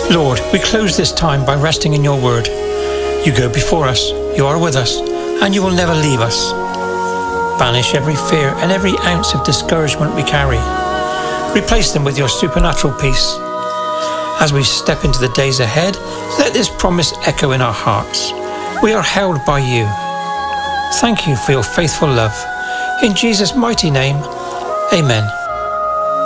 Lord, we close this time by resting in your word. You go before us, you are with us, and you will never leave us. Banish every fear and every ounce of discouragement we carry. Replace them with your supernatural peace. As we step into the days ahead, let this promise echo in our hearts. We are held by you. Thank you for your faithful love. In Jesus' mighty name, amen.